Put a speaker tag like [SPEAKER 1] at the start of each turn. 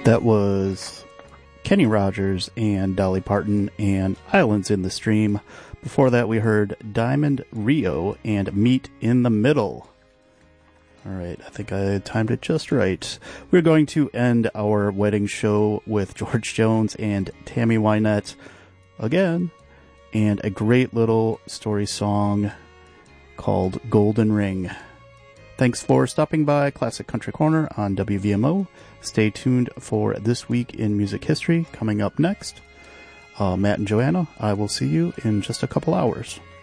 [SPEAKER 1] That was Kenny Rogers and Dolly Parton and Islands in the Stream. Before that, we heard Diamond Rio and Meet in the Middle. All right, I think I timed it just right. We're going to end our wedding show with George Jones and Tammy Wynette again, and a great little story song called Golden Ring. Thanks for stopping by Classic Country Corner on WVMO. Stay tuned for This Week in Music History coming up next. Matt and Joanna, I will see you in just a couple hours.